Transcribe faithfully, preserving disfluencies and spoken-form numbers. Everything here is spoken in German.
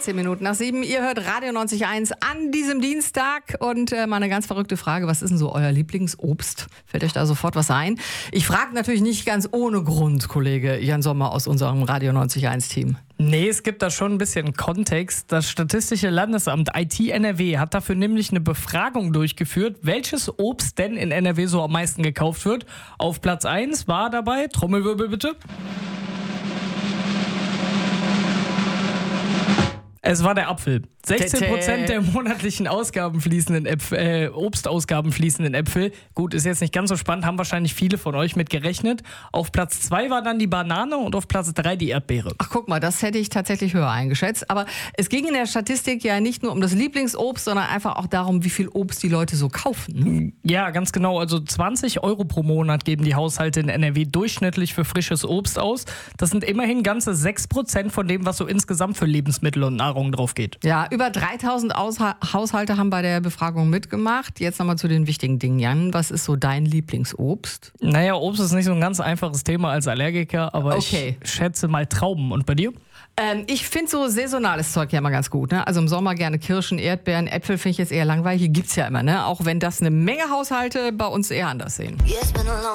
dreizehn Minuten nach sieben. Ihr hört Radio neunzig Komma eins an diesem Dienstag. Und äh, mal eine ganz verrückte Frage. Was ist denn so euer Lieblingsobst? Fällt euch da sofort was ein? Ich frage natürlich nicht ganz ohne Grund, Kollege Jan Sommer aus unserem Radio neunzig Komma eins Team. Nee, es gibt da schon ein bisschen Kontext. Das Statistische Landesamt I T N R W hat dafür nämlich eine Befragung durchgeführt, welches Obst denn in N R W so am meisten gekauft wird. Auf Platz eins war dabei, Trommelwirbel bitte, es war der Apfel. sechzehn Prozent der monatlichen Ausgaben fließenden Äpfel, äh, Obstausgaben fließenden Äpfel. Gut, ist jetzt nicht ganz so spannend, haben wahrscheinlich viele von euch mit gerechnet. Auf Platz zwei war dann die Banane und auf Platz drei die Erdbeere. Ach, guck mal, das hätte ich tatsächlich höher eingeschätzt. Aber es ging in der Statistik ja nicht nur um das Lieblingsobst, sondern einfach auch darum, wie viel Obst die Leute so kaufen. Ne? Ja, ganz genau. Also zwanzig Euro pro Monat geben die Haushalte in N R W durchschnittlich für frisches Obst aus. Das sind immerhin ganze sechs Prozent von dem, was so insgesamt für Lebensmittel und Nahrung drauf geht. Ja, über dreitausend Ausha- Haushalte haben bei der Befragung mitgemacht. Jetzt nochmal zu den wichtigen Dingen, Jan. Was ist so dein Lieblingsobst? Naja, Obst ist nicht so ein ganz einfaches Thema als Allergiker, aber Okay. ich schätze mal Trauben. Und bei dir? Ähm, ich finde so saisonales Zeug ja immer ganz gut. Ne? Also im Sommer gerne Kirschen, Erdbeeren, Äpfel finde ich jetzt eher langweilig. Gibt's ja immer, ne? Auch wenn das eine Menge Haushalte bei uns eher anders sehen.